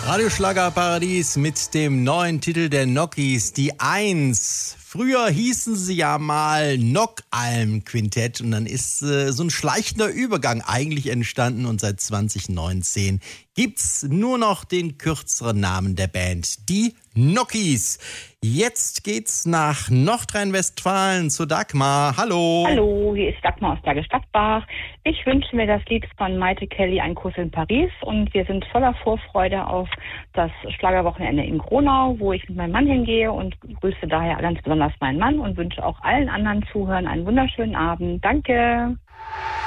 Radioschlagerparadies mit dem neuen Titel der Nokis, die Eins. Früher hießen sie ja mal Nockalm-Quintett und dann ist so ein schleichender Übergang eigentlich entstanden und seit 2019 gibt's nur noch den kürzeren Namen der Band, die Nokis. Jetzt geht's nach Nordrhein-Westfalen zu Dagmar. Hallo. Hallo, hier ist Dagmar aus Bergisch-Gladbach. Ich wünsche mir das Lied von Maite Kelly, Ein Kuss in Paris, und wir sind voller Vorfreude auf das Schlagerwochenende in Gronau, wo ich mit meinem Mann hingehe, und grüße daher ganz besonders meinen Mann und wünsche auch allen anderen Zuhörern einen wunderschönen Abend. Danke.